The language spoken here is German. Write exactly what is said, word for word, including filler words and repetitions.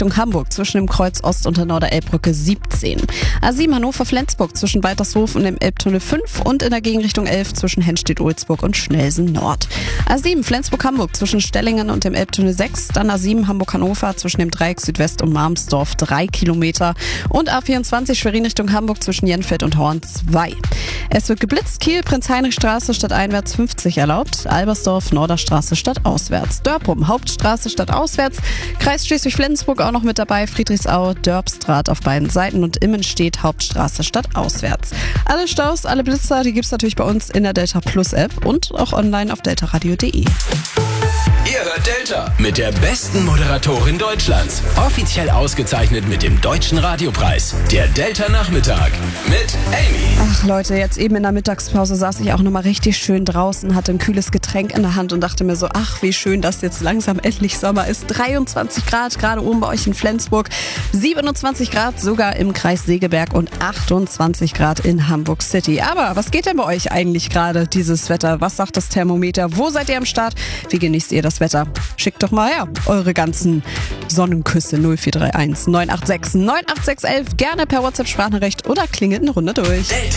Richtung Hamburg zwischen dem Kreuz Ost und der Norder-Elbbrücke siebzehn. A sieben Hannover-Flensburg zwischen Waltershof und dem Elbtunnel fünf und in der Gegenrichtung elf zwischen Hennstedt-Ohlsburg und Schnelsen Nord. A sieben Flensburg-Hamburg zwischen Stellingen und dem Elbtunnel sechs, dann A sieben Hamburg-Hannover zwischen dem Dreieck Südwest und Marmsdorf drei Kilometer und A vierundzwanzig Schwerin Richtung Hamburg zwischen Jenfeld und Horn zwei. Es wird geblitzt, Kiel, Prinz-Heinrich-Straße stadteinwärts fünfzig erlaubt, Albersdorf, Norderstraße stadtauswärts, Dörpum, Hauptstraße stadtauswärts, Kreis Schleswig-Flensburg auch noch mit dabei, Friedrichsau, Dörpstraat auf beiden Seiten und Immenstedt, Hauptstraße stadtauswärts. Alle Staus, alle Blitzer, die gibt's natürlich bei uns in der Delta Plus App und auch online auf deltaradio punkt de. Ihr hört Delta mit der besten Moderatorin Deutschlands. Offiziell ausgezeichnet mit dem Deutschen Radiopreis. Der Delta Nachmittag mit Amy. Ach Leute, jetzt eben in der Mittagspause saß ich auch nochmal richtig schön draußen, hatte ein kühles Getränk in der Hand und dachte mir so, ach wie schön, dass jetzt langsam endlich Sommer ist. dreiundzwanzig Grad, gerade oben bei euch in Flensburg, siebenundzwanzig Grad sogar im Kreis Segeberg und achtundzwanzig Grad in Hamburg City. Aber was geht denn bei euch eigentlich gerade, dieses Wetter? Was sagt das Thermometer? Wo seid ihr am Start? Wie genießt ihr das Wetter? Schickt doch mal her eure ganzen Sonnenküsse null vier drei eins neun acht sechs neun acht sechs eins eins gerne per WhatsApp Sprachnachricht oder klingelt eine Runde durch.